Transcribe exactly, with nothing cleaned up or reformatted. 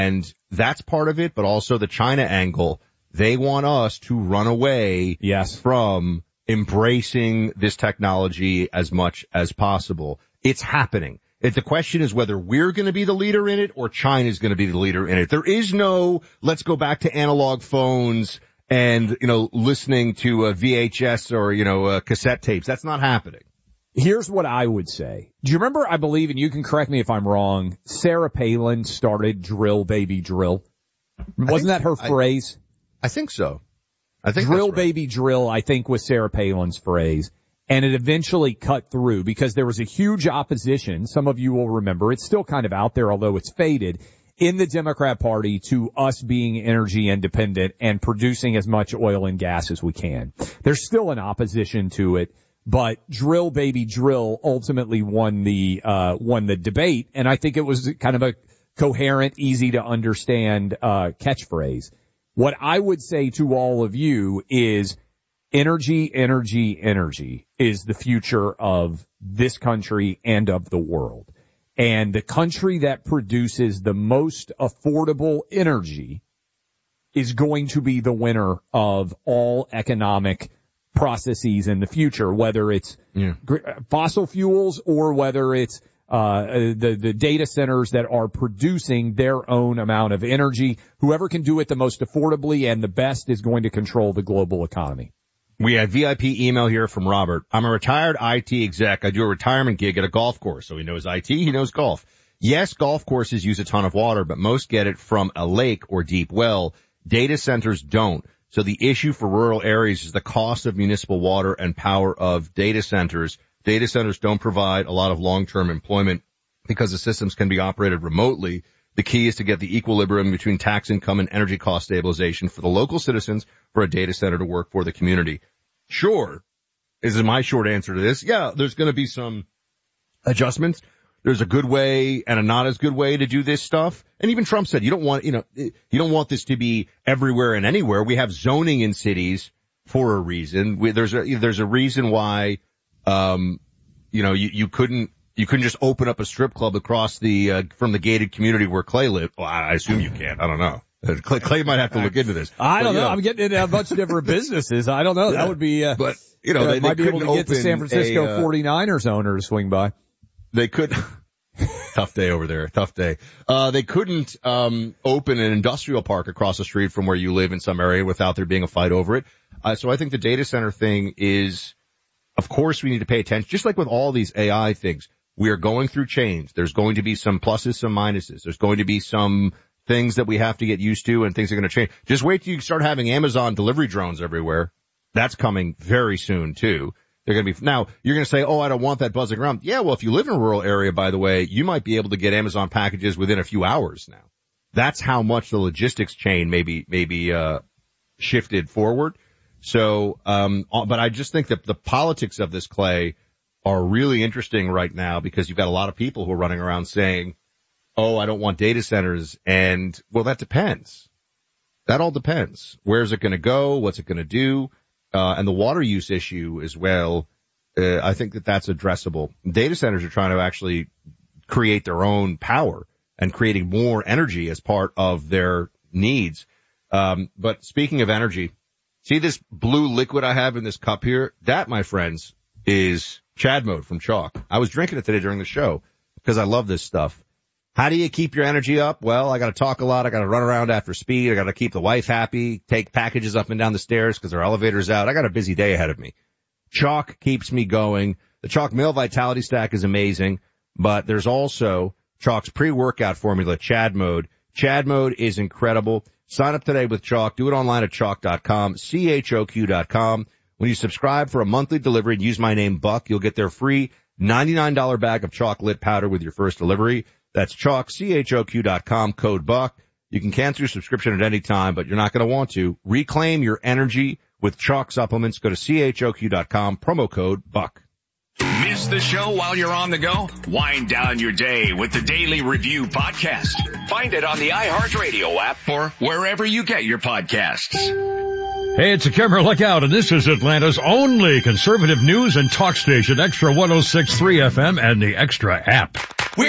And that's part of it, but also the China angle. They want us to run away yes. from embracing this technology as much as possible. It's happening. If the question is whether we're going to be the leader in it or China's going to be the leader in it. There is no, let's go back to analog phones and, you know, listening to a V H S or, you know, uh, cassette tapes. That's not happening. Here's what I would say. Do you remember, I believe, and you can correct me if I'm wrong, Sarah Palin started Drill Baby Drill? Wasn't that her I, phrase? I think so. I think Drill that's right. Baby Drill, I think, was Sarah Palin's phrase. And it eventually cut through because there was a huge opposition. Some of you will remember. It's still kind of out there, although it's faded, in the Democrat Party to us being energy independent and producing as much oil and gas as we can. There's still an opposition to it. But Drill Baby Drill ultimately won the, uh, won the debate. And I think it was kind of a coherent, easy to understand, uh, catchphrase. What I would say to all of you is energy, energy, energy is the future of this country and of the world. And the country that produces the most affordable energy is going to be the winner of all economic processes in the future, whether it's yeah. fossil fuels or whether it's uh the the data centers that are producing their own amount of energy. Whoever can do it the most affordably and the best is going to control the global economy. We have V I P email here from Robert. I'm a retired I T exec. I do a retirement gig at a golf course. So he knows I T, he knows golf. Yes, golf courses use a ton of water, but most get it from a lake or deep well. Data centers don't. So the issue for rural areas is the cost of municipal water and power of data centers. Data centers don't provide a lot of long-term employment because the systems can be operated remotely. The key is to get the equilibrium between tax income and energy cost stabilization for the local citizens for a data center to work for the community. Sure, is my short answer to this. Yeah, there's going to be some adjustments. There's a good way and a not as good way to do this stuff. And even Trump said, you don't want, you know, you don't want this to be everywhere and anywhere. We have zoning in cities for a reason. We, there's a, there's a reason why, um, you know, you, you couldn't, you couldn't just open up a strip club across the, uh, from the gated community where Clay lived. Well, I assume you can't. I don't know. Clay, Clay might have to look into this. I don't but, know. know. I'm getting into a bunch of different businesses. I don't know. That would be, uh, but, you know, uh, they, might they be able to get the San Francisco a, uh, forty-niners owner to swing by. They could, tough day over there, tough day. Uh, they couldn't, um, open an industrial park across the street from where you live in some area without there being a fight over it. Uh, so I think the data center thing is, of course we need to pay attention, just like with all these A I things. We are going through change. There's going to be some pluses, some minuses. There's going to be some things that we have to get used to and things are going to change. Just wait till you start having Amazon delivery drones everywhere. That's coming very soon too. They're going to be, now you're going to say, oh, I don't want that buzzing around. Yeah, well, if you live in a rural area, by the way, you might be able to get Amazon packages within a few hours now. That's how much the logistics chain maybe, maybe, uh, shifted forward. So, um, but I just think that the politics of this, Clay, are really interesting right now because you've got a lot of people who are running around saying, oh, I don't want data centers. And well, that depends. That all depends. Where's it going to go? What's it going to do? Uh, and the water use issue as well. Uh, I think that that's addressable. Data centers are trying to actually create their own power and creating more energy as part of their needs. Um, but speaking of energy, see this blue liquid I have in this cup here? That, my friends, is Chad Mode from Chalk. I was drinking it today during the show because I love this stuff. How do you keep your energy up? Well, I got to talk a lot. I got to run around after speed. I got to keep the wife happy, take packages up and down the stairs because our elevator's out. I got a busy day ahead of me. Chalk keeps me going. The Chalk Male Vitality Stack is amazing, but there's also Chalk's pre-workout formula, Chad Mode. Chad Mode is incredible. Sign up today with Chalk. Do it online at chalk dot com, C H O Q dot com. When you subscribe for a monthly delivery and use my name, Buck, you'll get their free ninety-nine dollars bag of Chalk Lit Powder with your first delivery. That's Chalk, C H O Q dot com, code Buck. You can cancel your subscription at any time, but you're not going to want to. Reclaim your energy with Chalk supplements. Go to C H O Q dot com, promo code Buck. Miss the show while you're on the go? Wind down your day with the Daily Review podcast. Find it on the iHeartRadio app or wherever you get your podcasts. Hey, it's a camera look out, and this is Atlanta's only conservative news and talk station, Extra one oh six point three F M and the Extra app.